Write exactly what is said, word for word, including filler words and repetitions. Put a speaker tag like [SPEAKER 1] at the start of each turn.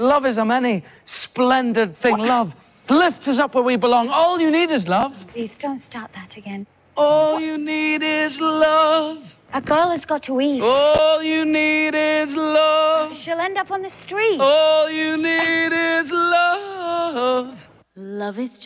[SPEAKER 1] Love is a many splendid thing. Love lifts us up where we belong. All you need is love.
[SPEAKER 2] Please don't start that again.
[SPEAKER 1] All you need is love.
[SPEAKER 2] A girl has got to eat.
[SPEAKER 1] All you need is love.
[SPEAKER 2] She'll end up on the street.
[SPEAKER 1] All you need is love.
[SPEAKER 2] Love is